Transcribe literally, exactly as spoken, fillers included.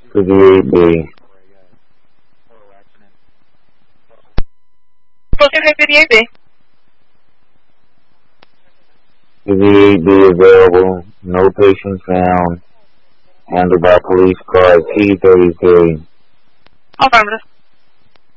fifty-eight B. fifty-eight B. fifty-eight B available. No patient found. Handled by police car T thirty-three. Affirmative.